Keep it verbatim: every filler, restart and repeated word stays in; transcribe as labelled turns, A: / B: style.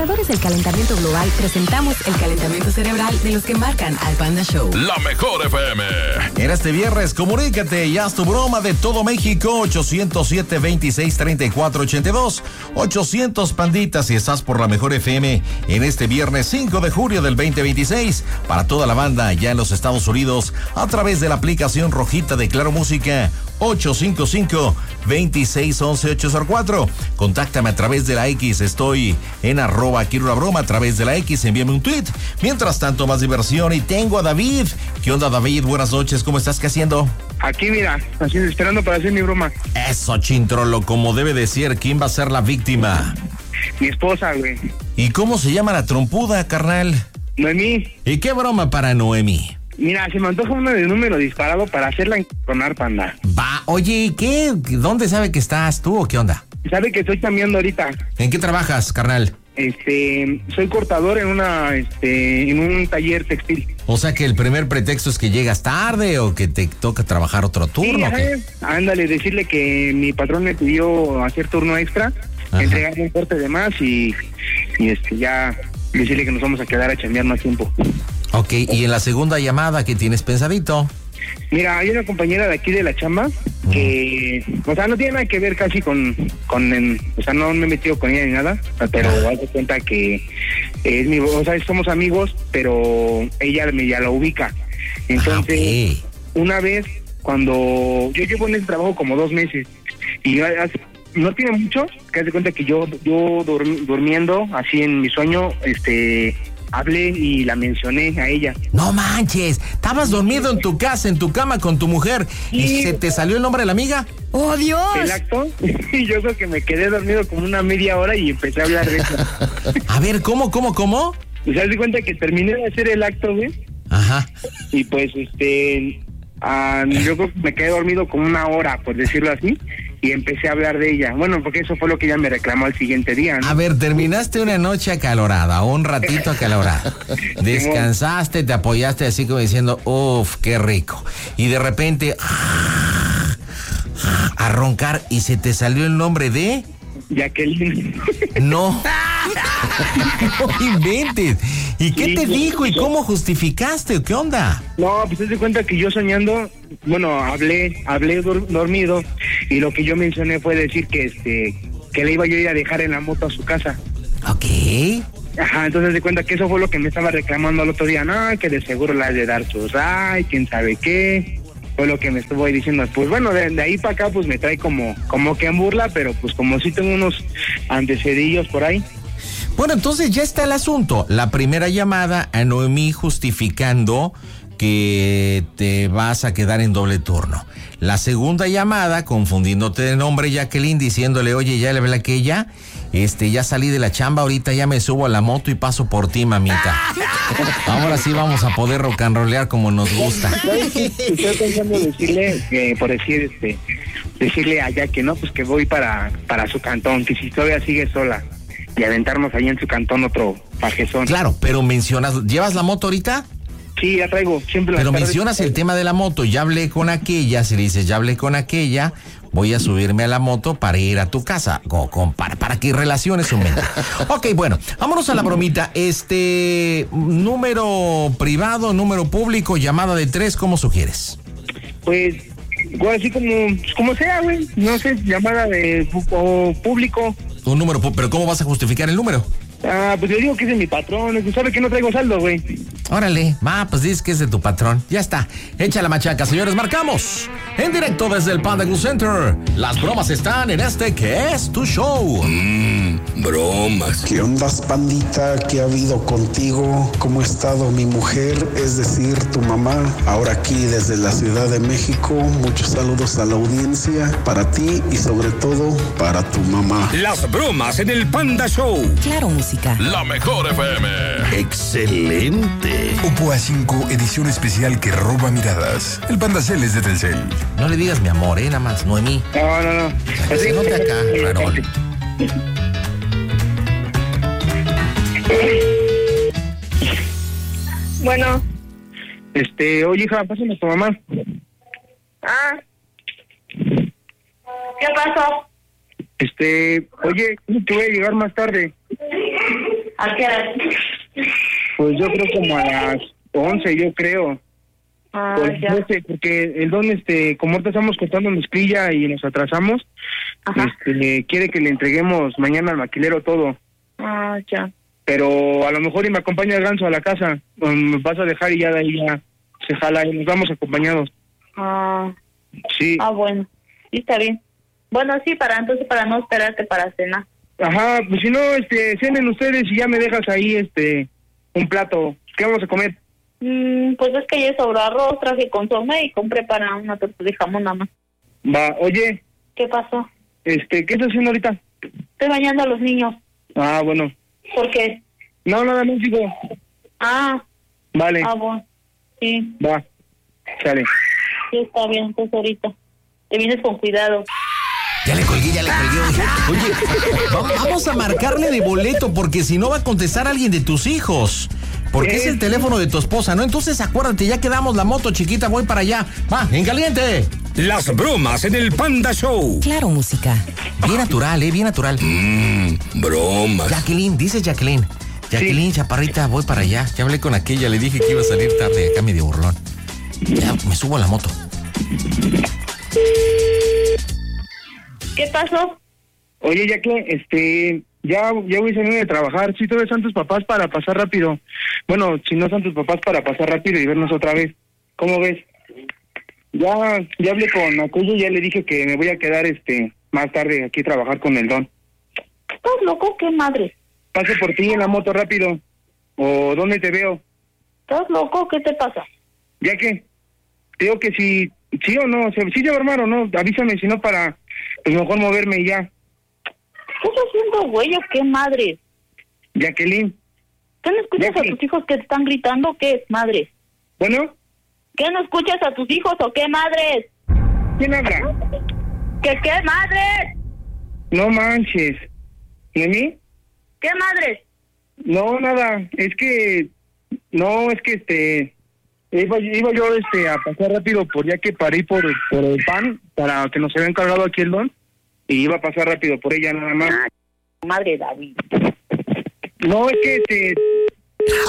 A: Ganadores del calentamiento global, presentamos el calentamiento cerebral de los que marcan al Panda Show.
B: La mejor F M.
C: En este viernes, comunícate y haz tu broma de todo México. ochocientos siete, veintiséis, treinta y cuatro ochenta y dos. ochocientos panditas si estás por la mejor F M en este viernes cinco de julio del veinte veintiséis. Para toda la banda ya en los Estados Unidos, a través de la aplicación rojita de Claro Música. ocho cinco cinco, veintiséis, once, ocho cero cuatro. Contáctame a través de la X. Estoy en arroba quiero una broma a través de la X. Envíame un tweet. Mientras tanto, más diversión. Y tengo a David. ¿Qué onda, David? Buenas noches. ¿Cómo estás? ¿Qué haciendo?
D: Aquí, mira, así esperando para hacer mi broma.
C: Eso, Chintrolo, como debe de ser. ¿Quién va a ser la víctima?
D: Mi esposa, güey.
C: ¿Y cómo se llama la trompuda, carnal?
D: Noemí.
C: ¿Y qué broma para Noemí?
D: Mira, se me antoja uno de número disparado para hacerla encronar, Panda.
C: Va, oye, ¿qué? ¿Dónde sabe que estás tú o qué onda?
D: Sabe que estoy cambiando ahorita.
C: ¿En qué trabajas, carnal?
D: Este, soy cortador en una, este, en un taller textil.
C: O sea que el primer pretexto es que llegas tarde o que te toca trabajar otro turno.
D: Sí,
C: ¿o qué?
D: Ándale, decirle que mi patrón me pidió hacer turno extra,
C: Ajá.
D: entregarme un corte de más y, y este, ya decirle que nos vamos a quedar a chambear más tiempo.
C: Ok, y en la segunda llamada, ¿qué tienes pensadito?
D: Mira, hay una compañera de aquí de la chamba que, o sea, no tiene nada que ver casi con, con en, o sea, no me he metido con ella ni nada, pero haz de cuenta que es mi, o sea, somos amigos, pero ella me ya la ubica. Entonces,
C: okay.
D: Una vez, cuando yo llevo en ese trabajo como dos meses, y hace, no tiene mucho, que haz de cuenta que yo, yo durmi, durmiendo, así en mi sueño, este... hablé y la mencioné a ella.
C: No manches, estabas dormido en tu casa, en tu cama con tu mujer, y
D: Sí.
C: se te salió el nombre de la amiga.
A: ¡Oh, Dios!
D: El acto, y yo creo que me quedé dormido como una media hora y empecé a hablar de eso.
C: A ver, ¿cómo, cómo, cómo?
D: Y se das cuenta que terminé de hacer el acto, güey,
C: Ajá.
D: y pues, este, ah, yo creo que me quedé dormido como una hora, por decirlo así, y empecé a hablar de ella. Bueno, porque eso fue lo que ella me reclamó al siguiente día, ¿no?
C: A ver, terminaste una noche acalorada, un ratito acalorada. Descansaste, te apoyaste así como diciendo, uff, qué rico. Y de repente, a roncar y se te salió el nombre de...
D: Jacqueline.
C: No. No inventes. ¿Y qué
D: Sí,
C: te
D: sí,
C: dijo y
D: sí.
C: cómo justificaste o qué onda?
D: No, pues te das cuenta que yo soñando, bueno, hablé, hablé dur- dormido, y lo que yo mencioné fue decir que, este, que le iba yo a ir a dejar en la moto a su casa.
C: Ok.
D: Ajá, entonces de cuenta que eso fue lo que me estaba reclamando el otro día, no, que de seguro le has de dar sus ay, quién sabe qué, fue lo que me estuvo ahí diciendo. Pues bueno, de, de ahí para acá pues me trae como, como que en burla, pero pues como sí tengo unos antecedillos por ahí.
C: Bueno, entonces ya está el asunto. La primera llamada a Noemí justificando que te vas a quedar en doble turno. La segunda llamada confundiéndote de nombre, Jacqueline, diciéndole, oye, ya le ve la que ella, este, ya salí de la chamba, ahorita ya me subo a la moto y paso por ti, mamita. Ahora sí vamos a poder rock and rollear como nos gusta.
D: ¿Sabes qué? Estoy pensando decirle, eh, por decir, este, decirle allá que no, pues que voy para, para su cantón, que si todavía sigue sola, y aventarnos ahí en su cantón otro pajezón.
C: Claro, pero mencionas, ¿llevas la moto ahorita?
D: Sí, ya traigo, siempre la
C: Pero
D: tarde-
C: mencionas el tema de la moto, ya hablé con aquella, si le dices, ya hablé con aquella, voy a subirme a la moto para ir a tu casa, o con, para, para que relaciones su mente. Ok, bueno, vámonos a la bromita. Este, número privado, número público, llamada de tres, ¿cómo sugieres?
D: Pues, güey, así como, pues, como sea, güey, no sé, llamada de pu- o público.
C: Un número, pu- pero ¿cómo vas a justificar el número?
D: Ah, pues yo digo que es de mi patrón, es- sabe que no traigo saldo, güey.
C: Órale, va, pues dices que es de tu patrón. Ya está, echa la machaca, señores, marcamos. En directo desde el Panda Cool Center. Las bromas están en este que es tu show.
B: Mmm, bromas.
E: ¿Qué onda, pandita? ¿Qué ha habido contigo? ¿Cómo ha estado mi mujer? Es decir, tu mamá. Ahora aquí desde la Ciudad de México, muchos saludos a la audiencia, para ti y sobre todo para tu mamá.
B: Las bromas en el Panda Show.
A: Claro Música.
B: La mejor F M. Excelente.
F: Oppo A cinco, edición especial que roba miradas. El Pandacel es de Telcel.
C: No le digas mi amor, eh, nada más, Noemí.
D: No, no, no.
C: Que se note acá, Rarol.
G: Bueno.
D: Este, oye, hija, pásame a tu mamá.
G: Ah. ¿Qué pasó?
D: Este, oye, ¿cómo que voy a llegar más tarde?
H: ¿A qué hora?
D: Pues yo creo como a las once, yo creo.
H: Ah,
D: Pues
H: ya.
D: no sé, porque el don, este, como ahorita estamos cortando mezclilla y nos atrasamos,
H: Ajá.
D: este, quiere que le entreguemos mañana al maquilero todo.
H: Ah, ya.
D: Pero a lo mejor y me acompaña el ganso a la casa, o me vas a dejar y ya de ahí ya se jala y nos vamos acompañados.
H: Ah,
D: Sí.
H: ah, bueno. Sí, está bien. Bueno, sí, para entonces, para no esperarte para cenar.
D: Ajá, pues si no, este, cenen ustedes y ya me dejas ahí, este, un plato. ¿Qué vamos a comer?
H: Mm, pues es que ya sobró arroz, traje consomé y compré para una torta de jamón nada más.
D: Va, oye,
H: ¿Qué pasó?
D: este, ¿qué estás haciendo ahorita?
H: Estoy bañando a los niños.
D: Ah, bueno.
H: ¿Por qué?
D: No, nada más digo.
H: Ah,
D: Vale,
H: ah, bueno. Sí,
D: va, sale.
H: sí, está bien, entonces ahorita. Te vienes con cuidado.
C: Ya le colgué, ya le colgué. Oye, va- vamos a marcarle de boleto porque si no va a contestar alguien de tus hijos. Porque es el teléfono de tu esposa, ¿no? Entonces acuérdate, ya quedamos la moto chiquita, voy para allá. Va, en caliente.
B: Las bromas en el Panda Show.
A: Claro, música.
C: Bien natural, ¿eh? Bien natural.
B: Mmm, bromas.
C: Jacqueline, dice Jacqueline. Jacqueline, chaparrita, voy para allá. Ya hablé con aquella, le dije que iba a salir tarde, acá medio burlón. Ya, me subo a la moto.
H: ¿Qué pasó?
D: Oye, ya que, este, ya, ya voy saliendo de trabajar. Si todavía están tus papás para pasar rápido. Bueno, si no están tus papás para pasar rápido y vernos otra vez. ¿Cómo ves? Ya, ya hablé con aquello y ya le dije que me voy a quedar, este, más tarde aquí a trabajar con el don.
H: ¿Estás loco? ¿Qué madre?
D: Paso por ti en la moto rápido. ¿O dónde te veo?
H: ¿Estás loco? ¿Qué te pasa?
D: Ya que, te digo que si, sí o no, o sea, si se va a armar o no, avísame, si no para, pues mejor moverme y ya.
H: ¿Estás haciendo güey o qué madre?
D: Jacqueline,
H: ¿Qué no escuchas
D: Jackie.
H: a tus hijos que te están gritando? ¿Qué es, madre?
D: bueno,
H: ¿Qué no escuchas a tus hijos o qué madres?
D: ¿quién habla?
H: ¿Qué qué madres?
D: No manches. ¿Noemí?
H: ¿Qué madres?
D: No, nada, es que, no, es que este, iba, iba yo este a pasar rápido por ya que paré por, por el pan, para que nos había encargado aquí el don, y iba a pasar rápido por ella nada más.
H: Madre David.
D: No, es que este,